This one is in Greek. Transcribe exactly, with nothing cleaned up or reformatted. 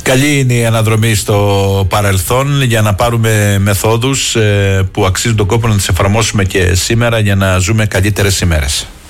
Καλή είναι η αναδρομή στο παρελθόν για να πάρουμε μεθόδους ε, που αξίζουν τον κόπο να τις εφαρμόσουμε και σήμερα για να ζούμε καλύτερες ημέρες.